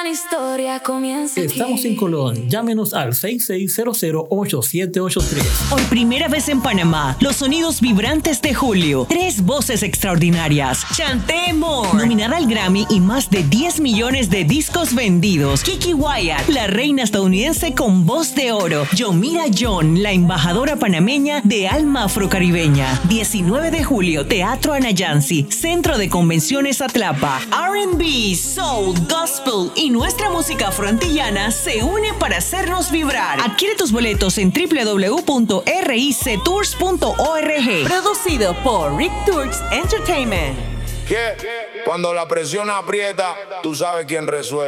gran historia comienza aquí. Estamos en Colón. Llámenos al 6600-8783. Por primera vez en Panamá, los sonidos vibrantes de Julio. 3 voces extraordinarias. Chantemos. Nominada al Grammy y más de 10 millones de discos vendidos. Kiki Wyatt, la reina estadounidense con voz de oro. Yomira John, la embajadora panameña de alma afrocaribeña. 19 de julio, Teatro Anayansi, Centro de Convenciones Atlapa. R&B, Soul, Gospel y nuestra música afroantillana se une para hacernos vibrar. Adquiere tus boletos en www.rictours.org. Producido por Rick Tours Entertainment. Que cuando la presión aprieta, tú sabes quién resuelve.